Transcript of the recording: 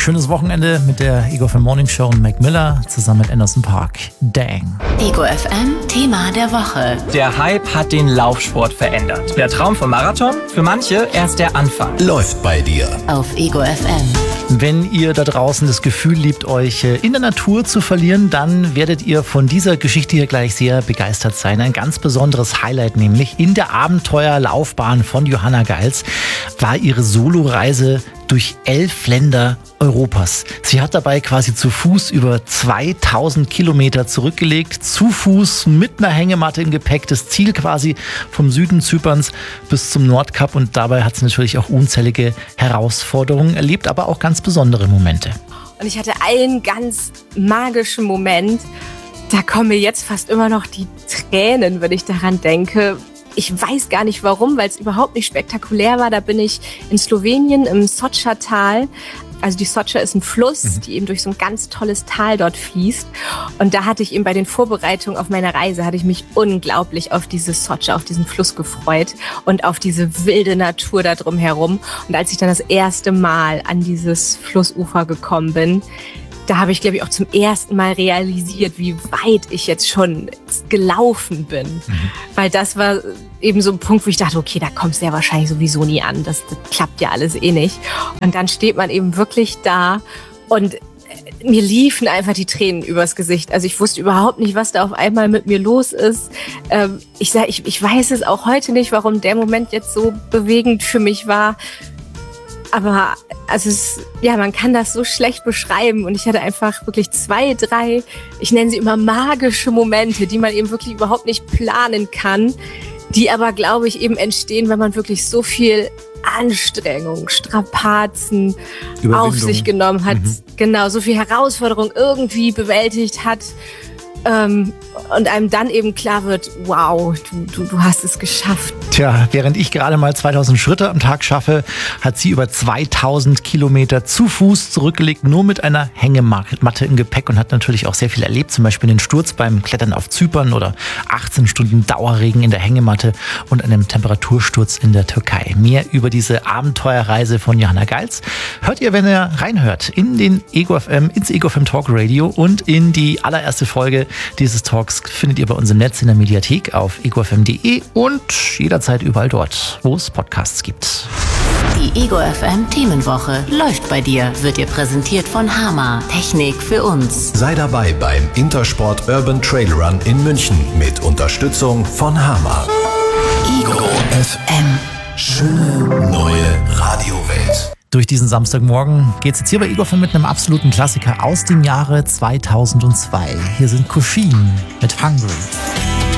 Schönes Wochenende mit der Ego FM Morning Show und Mac Miller zusammen mit Anderson Paak. Dang. Ego FM Thema der Woche. Der Hype hat den Laufsport verändert. Der Traum vom Marathon? Für manche erst der Anfang. Läuft bei dir. Auf Ego FM. Wenn ihr da draußen das Gefühl liebt, euch in der Natur zu verlieren, dann werdet ihr von dieser Geschichte hier gleich sehr begeistert sein. Ein ganz besonderes Highlight nämlich in der Abenteuerlaufbahn von Johanna Geils war ihre Soloreise durch 11 Länder Europas. Sie hat dabei quasi zu Fuß über 2000 Kilometer zurückgelegt, zu Fuß mit einer Hängematte im Gepäck, das Ziel quasi vom Süden Zyperns bis zum Nordkap, und dabei hat sie natürlich auch unzählige Herausforderungen erlebt, aber auch ganz besondere Momente. Und ich hatte einen ganz magischen Moment, da kommen mir jetzt fast immer noch die Tränen, wenn ich daran denke. Ich weiß gar nicht warum, weil es überhaupt nicht spektakulär war. Da bin ich in Slowenien im Soča-Tal. Also die Soča ist ein Fluss, die eben durch so ein ganz tolles Tal dort fließt. Und da hatte ich eben bei den Vorbereitungen auf meine Reise, hatte ich mich unglaublich auf dieses Soča, auf diesen Fluss gefreut und auf diese wilde Natur da drumherum. Und als ich dann das erste Mal an dieses Flussufer gekommen bin, da habe ich, glaube ich, auch zum ersten Mal realisiert, wie weit ich jetzt schon gelaufen bin. Weil das war eben so ein Punkt, wo ich dachte, okay, da kommst du ja wahrscheinlich sowieso nie an. Das klappt ja alles eh nicht. Und dann steht man eben wirklich da und mir liefen einfach die Tränen übers Gesicht. Also ich wusste überhaupt nicht, was da auf einmal mit mir los ist. Ich weiß es auch heute nicht, warum der Moment jetzt so bewegend für mich war. Aber also man kann das so schlecht beschreiben, und ich hatte einfach wirklich 2, 3, ich nenne sie immer magische Momente, die man eben wirklich überhaupt nicht planen kann, die aber, glaube ich, eben entstehen, wenn man wirklich so viel Anstrengung, Strapazen auf sich genommen hat, genau, so viel Herausforderung irgendwie bewältigt hat. Und einem dann eben klar wird, wow, du hast es geschafft. Tja, während ich gerade mal 2000 Schritte am Tag schaffe, hat sie über 2000 Kilometer zu Fuß zurückgelegt, nur mit einer Hängematte im Gepäck, und hat natürlich auch sehr viel erlebt, zum Beispiel den Sturz beim Klettern auf Zypern oder 18 Stunden Dauerregen in der Hängematte und einem Temperatursturz in der Türkei. Mehr über diese Abenteuerreise von Johanna Geils hört ihr, wenn ihr reinhört, in den Ego FM, ins Ego FM Talk Radio, und in die allererste Folge dieses Talks findet ihr bei uns im Netz in der Mediathek auf egofm.de und jederzeit überall dort, wo es Podcasts gibt. Die Ego FM Themenwoche läuft bei dir, wird dir präsentiert von Hama. Technik für uns. Sei dabei beim Intersport Urban Trail Run in München mit Unterstützung von Hama. Ego FM. Schöne neue Radiowelt. Durch diesen Samstagmorgen geht es jetzt hier bei Ego FM mit einem absoluten Klassiker aus dem Jahre 2002. Hier sind Kosheen mit Hungry.